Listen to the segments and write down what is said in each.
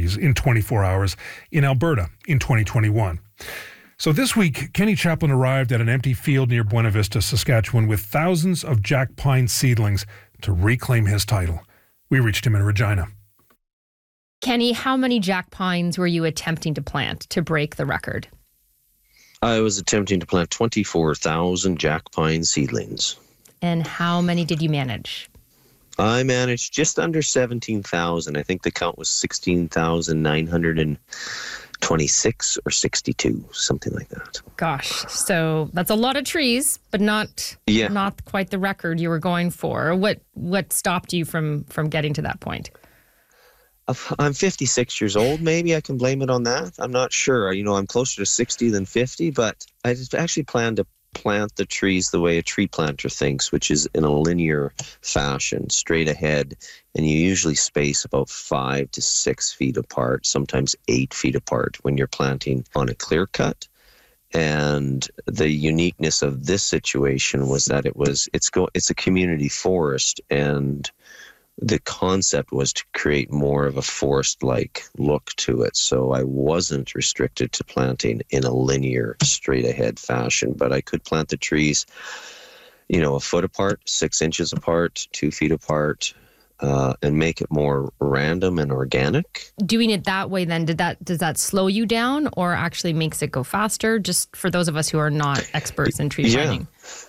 trees in 24 hours in Alberta in 2021. So this week, Kenny Chaplin arrived at an empty field near Buena Vista, Saskatchewan, with thousands of jack pine seedlings to reclaim his title. We reached him in Regina. Kenny, how many jack pines were you attempting to plant to break the record? I was attempting to plant 24,000 jack pine seedlings. And how many did you manage? I managed just under 17,000. I think the count was 16,926 or 62, something like that. Gosh, so that's a lot of trees, but not quite the record you were going for. What stopped you from getting to that point? I'm 56 years old. Maybe I can blame it on that. I'm not sure. I'm closer to 60 than 50, but I just actually planned to plant the trees the way a tree planter thinks, which is in a linear fashion, straight ahead. And you usually space about 5 to 6 feet apart, sometimes 8 feet apart when you're planting on a clear cut. And the uniqueness of this situation was that it's a community forest, and the concept was to create more of a forest-like look to it. So I wasn't restricted to planting in a linear, straight-ahead fashion, but I could plant the trees, a foot apart, 6 inches apart, 2 feet apart, and make it more random and organic. Doing it that way, then, does that slow you down or actually makes it go faster? Just for those of us who are not experts in tree planting.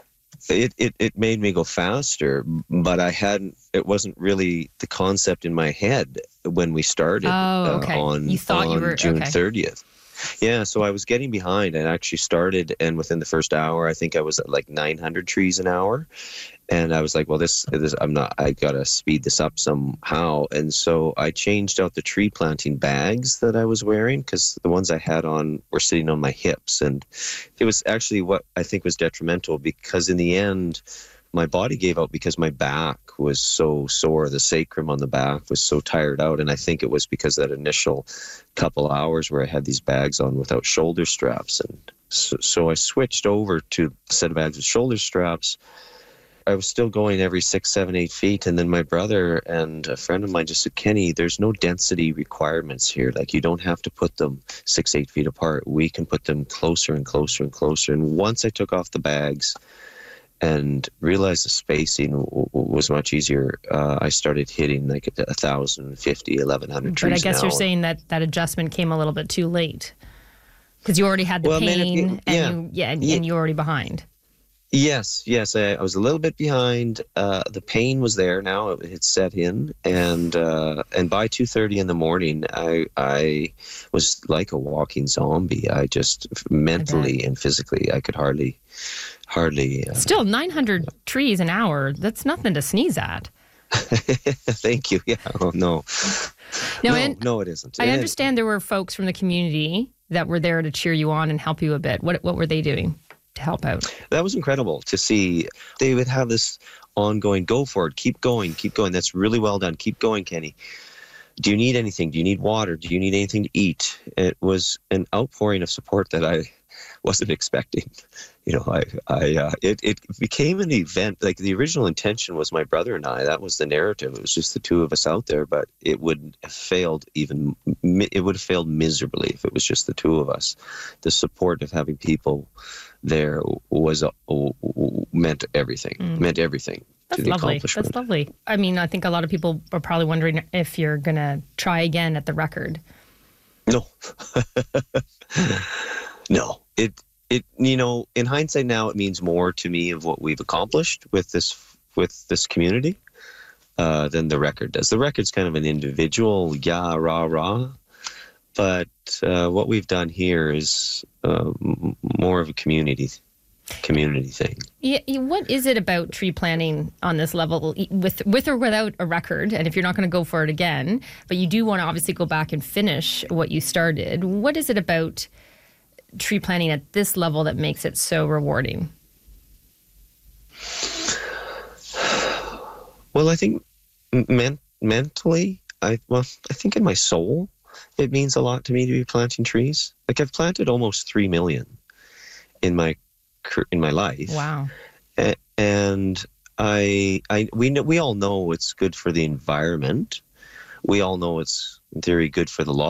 It made me go faster, but it wasn't really the concept in my head when we started on June 30th. Yeah, so I was getting behind. I actually started, and within the first hour, I think I was at like 900 trees an hour. And I was like, well, I got to speed this up somehow. And so I changed out the tree planting bags that I was wearing, because the ones I had on were sitting on my hips. And it was actually what I think was detrimental, because in the end, my body gave out because my back was so sore. The sacrum on the back was so tired out. And I think it was because that initial couple hours where I had these bags on without shoulder straps. And so I switched over to a set of bags with shoulder straps. I was still going every 6, 7, 8 feet. And then my brother and a friend of mine just said, Kenny, there's no density requirements here. Like, you don't have to put them 6, 8 feet apart. We can put them closer and closer and closer. And once I took off the bags and realized the spacing was much easier, I started hitting like 1,050, 1,100 trees. But I guess you're saying that adjustment came a little bit too late, because you already had the pain and you're already behind. Yes. I was a little bit behind. The pain was there now. It had set in. And by 2:30 in the morning, I was like a walking zombie. I just mentally and physically, I could hardly. Still, 900 trees an hour, that's nothing to sneeze at. Thank you. Yeah. Oh, no. No, it isn't. I understand there were folks from the community that were there to cheer you on and help you a bit. What were they doing to help out? That was incredible to see. They would have this ongoing, go for it, keep going. That's really well done. Keep going, Kenny. Do you need anything? Do you need water? Do you need anything to eat? It was an outpouring of support that I wasn't expecting. It became an event. Like, the original intention was my brother and I. That was the narrative. It was just the two of us out there, but it would have failed miserably if it was just the two of us. The support of having people there meant everything. Meant everything. That's lovely. That's lovely. I mean, I think a lot of people are probably wondering if you're going to try again at the record. No. No. It in hindsight now, it means more to me of what we've accomplished with this community than the record does. The record's kind of an individual, rah. But what we've done here is more of a community thing. Yeah, what is it about tree planting on this level, with or without a record? And if you're not going to go for it again, but you do want to obviously go back and finish what you started, what is it about tree planting at this level that makes it so rewarding? Well, I think mentally, I think in my soul, it means a lot to me to be planting trees. Like, I've planted almost 3 million in my life. Wow. And we all know it's good for the environment. We all know it's, in theory, good for the law.